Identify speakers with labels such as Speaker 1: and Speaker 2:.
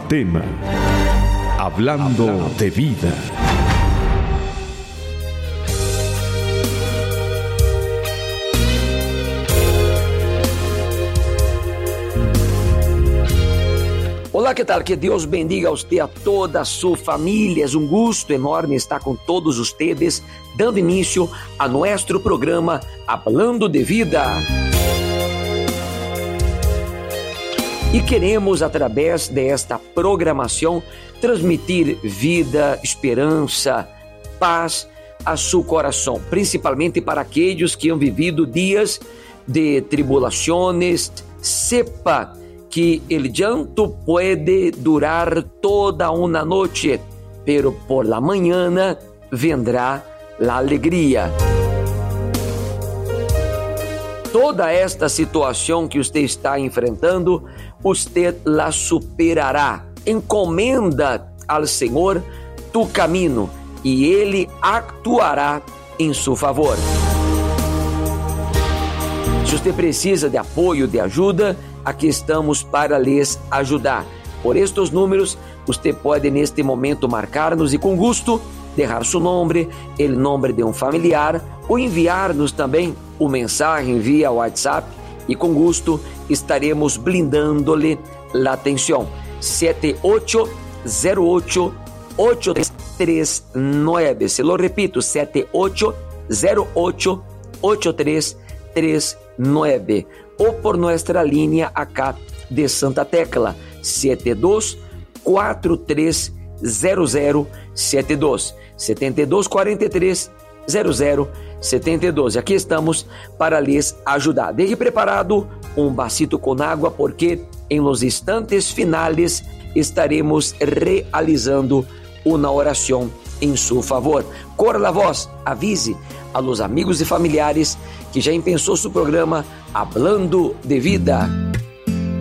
Speaker 1: tema: Hablando de Vida.
Speaker 2: Olá, que tal? Que Deus bendiga a você, a toda a sua família. É um gosto enorme estar com todos vocês, dando início a nosso programa Hablando de Vida. E queremos, através desta programação, transmitir vida, esperança, paz a seu coração, principalmente para aqueles que han vivido dias de tribulações. Sepa que el llanto puede durar toda una noche, pero por la mañana vendrá la alegría. Toda esta situação que você está enfrentando, você la superará. Encomenda ao Senhor tu caminho e Ele actuará em seu favor. Se você precisa de apoio, de ajuda, aqui estamos para lhes ajudar. Por estes números, você pode neste momento marcar-nos e com gosto deixar seu nome, o nome de um familiar ou enviar-nos também uma mensagem via WhatsApp e com gosto estaremos blindando-lhe a atenção. 7808-8339. Se lo repito, 7808-8339. Ou por nossa linha acá de Santa Tecla, 72430072, 72430072. Aqui estamos para lhes ajudar. Deixe preparado um vasito com água, porque em los instantes finales estaremos realizando uma oração em seu favor. Corra a voz, avise a los amigos e familiares que já pensou seu programa Hablando de Vida.